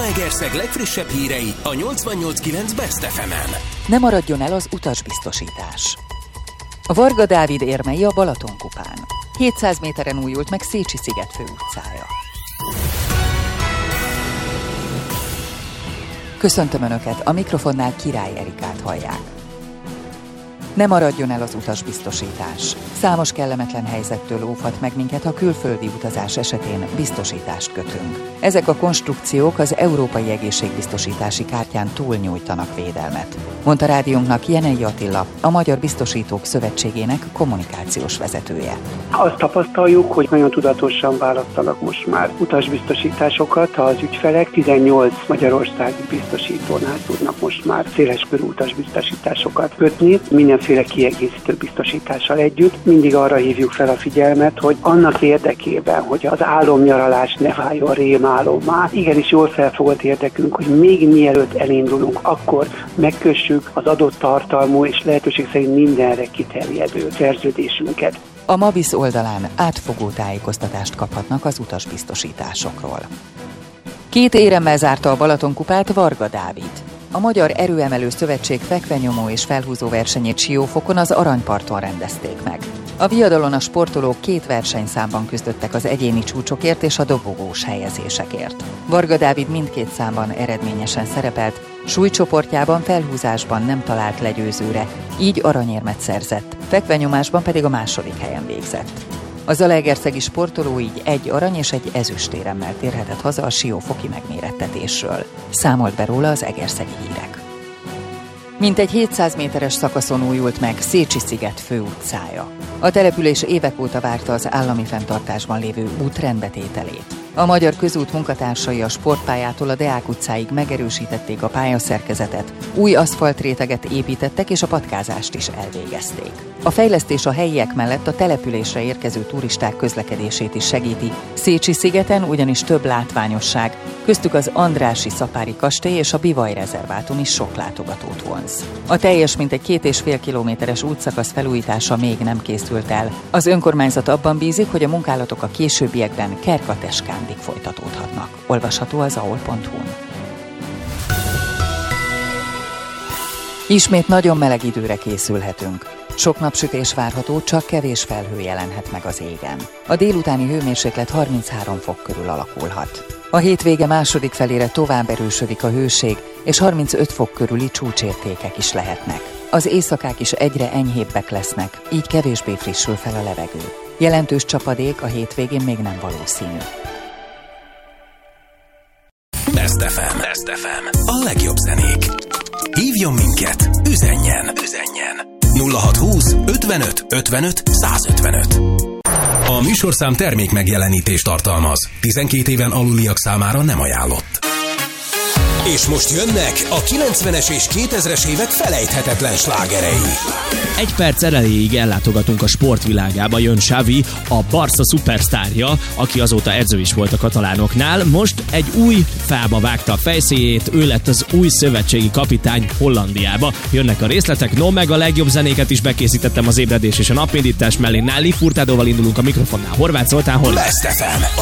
Zalaegerszeg legfrissebb hírei a 88.9 Best FM-en. Ne maradjon el az utasbiztosítás. A Varga Dávid érmei a Balatonkupán. 700 méteren újult meg Szécsi-sziget főutcája. Köszöntöm Önöket, a mikrofonnál Király Erikát hallják. Ne maradjon el az utasbiztosítás. Számos kellemetlen helyzettől óvhat meg minket, ha külföldi utazás esetén biztosítást kötünk. Ezek a konstrukciók az Európai Egészségbiztosítási Kártyán túlnyújtanak védelmet, mondta rádiónknak Jenei Attila, a Magyar Biztosítók Szövetségének kommunikációs vezetője. Azt tapasztaljuk, hogy nagyon tudatosan választanak most már utasbiztosításokat. Az ügyfelek 18 magyarországi biztosítónál tudnak most már széleskörű utasbiztosításokat kötni, mindenféle kiegészítő biztosítással együtt. Mindig arra hívjuk fel a figyelmet, hogy annak érdekében, hogy az álomnyaralás ne váljon rémálommá, igenis jól felfogott érdekünk, hogy még mielőtt elindulunk, akkor megkössük az adott tartalmú és lehetőség szerint mindenre kiterjedő szerződésünket. A Mabis oldalán átfogó tájékoztatást kaphatnak az utasbiztosításokról. 2 éremmel zárta a Balatonkupát Varga Dávid. A Magyar Erőemelő Szövetség fekvenyomó és felhúzó versenyét Siófokon az Aranyparton rendezték meg. A viadalon a sportolók 2 versenyszámban küzdöttek az egyéni csúcsokért és a dobogós helyezésekért. Varga Dávid mindkét számban eredményesen szerepelt, súlycsoportjában felhúzásban nem talált legyőzőre, így aranyérmet szerzett, fekvenyomásban pedig a 2. helyen végzett. A zalaegerszegi sportoló így 1 arany és 1 ezüstéremmel térhetett haza a siófoki megmérettetésről. Számolt be róla az Egerszegi Hírek. Mintegy 700 méteres szakaszon újult meg Szécsi-sziget főutcája. A település évek óta várta az állami fenntartásban lévő út rendbetételét. A Magyar Közút munkatársai a sportpályától a Deák utcáig megerősítették a pályaszerkezetet, új aszfaltréteget építettek és a patkázást is elvégezték. A fejlesztés a helyiek mellett a településre érkező turisták közlekedését is segíti. Szécsi-szigeten ugyanis több látványosság, köztük az Andrássy Szapári kastély és a Bivaj rezervátum is sok látogatót vonz. A teljes mintegy 2,5 kilométeres útszakasz felújítása még nem készült el. Az önkormányzat abban bízik, hogy a munkálatok a későbbiekben Kerkateskándig folytatódhatnak. Olvasható az aol.hu-n. Ismét nagyon meleg időre készülhetünk. Sok napsütés várható, csak kevés felhő jelenhet meg az égen. A délutáni hőmérséklet 33 fok körül alakulhat. A hétvége második felére tovább erősödik a hőség, és 35 fok körüli csúcsértékek is lehetnek. Az éjszakák is egyre enyhébbek lesznek, így kevésbé frissül fel a levegő. Jelentős csapadék a hétvégén még nem valószínű. Best FM. Best FM. A legjobb zenék. Hívjon minket, üzenjen. 0620 55 55 155. A műsorszám termék megjelenítést tartalmaz. 12 éven aluliak számára nem ajánlott. És most jönnek a 90-es és 2000-es évek felejthetetlen slágerei. 1 perc erejéig ellátogatunk a sportvilágába, jön Xavi, a Barca szupersztárja, aki azóta edző is volt a katalánoknál. Most egy új fába vágta a fejszéjét, ő lett az új szövetségi kapitány Hollandiába. Jönnek a részletek, meg a legjobb zenéket is bekészítettem az ébredés és a napindítás mellé. Nelly Furtádóval indulunk, a mikrofonnál Horváth Zoltán. Best FM.